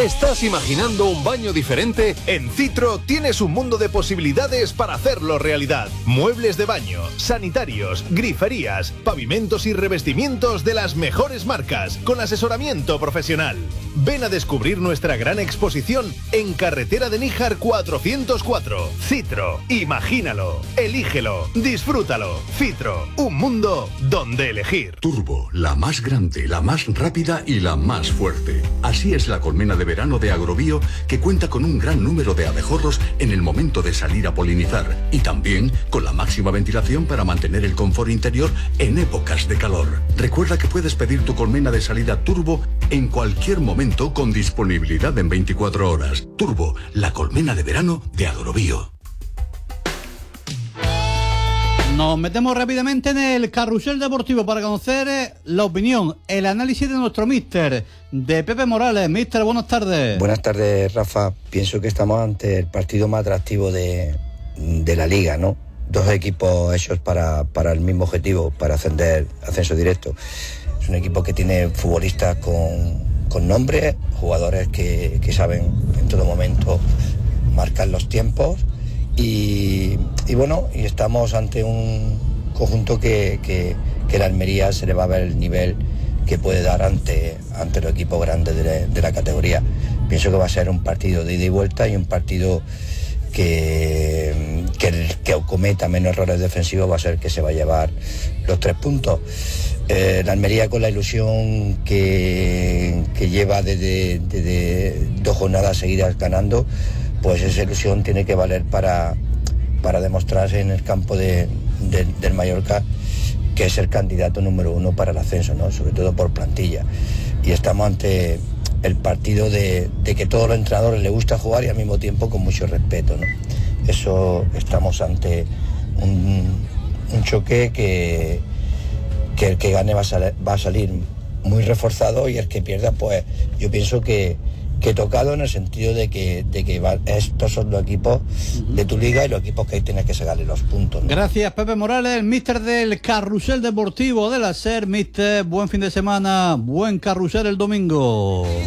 ¿Estás imaginando un baño diferente? En Citro tienes un mundo de posibilidades para hacerlo realidad. Muebles de baño, sanitarios, griferías, pavimentos y revestimientos de las mejores marcas, con asesoramiento profesional. Ven a descubrir nuestra gran exposición en Carretera de Níjar 404. Citro, imagínalo, elígelo, disfrútalo. Citro, un mundo donde elegir. Turbo, la más grande, la más rápida y la más fuerte. Así es la colmena de verano de Agrobio, que cuenta con un gran número de abejorros en el momento de salir a polinizar y también con la máxima ventilación para mantener el confort interior en épocas de calor. Recuerda que puedes pedir tu colmena de salida Turbo en cualquier momento con disponibilidad en 24 horas. Turbo, la colmena de verano de Agrobio. Nos metemos rápidamente en el carrusel deportivo para conocer la opinión, el análisis de nuestro míster, de Pepe Morales. Míster, buenas tardes. Buenas tardes, Rafa. Pienso que estamos ante el partido más atractivo de la liga, ¿no? Dos equipos hechos para el mismo objetivo, para ascenso directo. Es un equipo que tiene futbolistas con nombre, jugadores que saben en todo momento marcar los tiempos. Y bueno, y estamos ante un conjunto que la Almería se le va a ver el nivel que puede dar ante los equipos grandes de la categoría. Pienso que va a ser un partido de ida y vuelta y un partido que el que cometa menos errores defensivos va a ser el que se va a llevar los 3 puntos. La Almería, con la ilusión que lleva desde 2 jornadas seguidas ganando, pues esa ilusión tiene que valer para demostrarse en el campo del Mallorca, que es el candidato número 1 para el ascenso, ¿no? Sobre todo por plantilla. Y estamos ante el partido de que a todos los entrenadores les gusta jugar y al mismo tiempo con mucho respeto, ¿no? Eso, estamos ante un choque que el que gane va a salir muy reforzado, y el que pierda, pues yo pienso que tocado, en el sentido de que estos son los equipos de tu liga y los equipos que ahí tienes que sacarle los puntos, ¿no? Gracias, Pepe Morales, el míster del carrusel deportivo de la SER. Míster, buen fin de semana, buen carrusel el domingo.